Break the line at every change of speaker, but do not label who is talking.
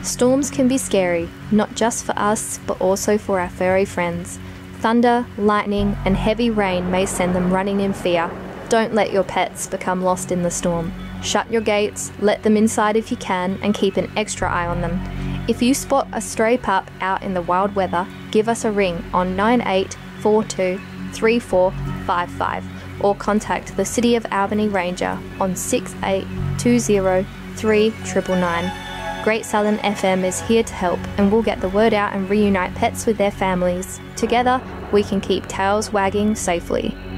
Storms can be scary, not just for us, but also for our furry friends. Thunder, lightning, and heavy rain may send them running in fear. Don't let your pets become lost in the storm. Shut your gates, let them inside if you can, and keep an extra eye on them. If you spot a stray pup out in the wild weather, give us a ring on 9842 3455 or contact the City of Albany Ranger on 6820 3999. Great Southern FM is here to help, and we'll get the word out and reunite pets with their families. Together, we can keep tails wagging safely.